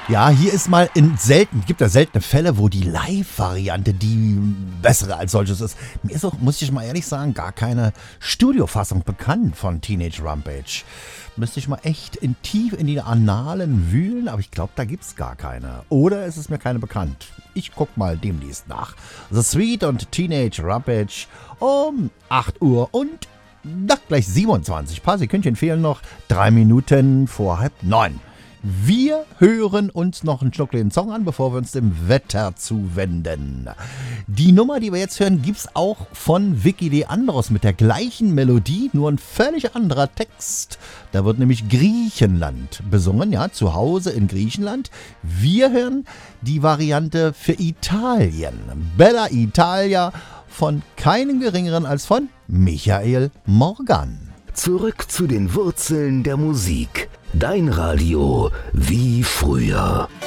Ja, hier ist mal gibt ja seltene Fälle, wo die Live-Variante die bessere als solches ist. Mir ist auch, muss ich mal ehrlich sagen, gar keine Studiofassung bekannt von Teenage Rampage. Müsste ich mal echt tief in die Annalen wühlen, aber ich glaube, da gibt's gar keine. Oder ist es mir keine bekannt? Ich guck mal demnächst nach. The Sweet und Teenage Rampage um 8 Uhr und gleich 27. Paar Sekündchen fehlen noch. 3 Minuten vor 8:30. Wir hören uns noch einen schnuckligen Song an, bevor wir uns dem Wetter zuwenden. Die Nummer, die wir jetzt hören, gibt's auch von Vicky Leandros mit der gleichen Melodie, nur ein völlig anderer Text. Da wird nämlich Griechenland besungen, ja, zu Hause in Griechenland. Wir hören die Variante für Italien. Bella Italia von keinem Geringeren als von Michael Morgan. Zurück zu den Wurzeln der Musik. Dein Radio wie früher.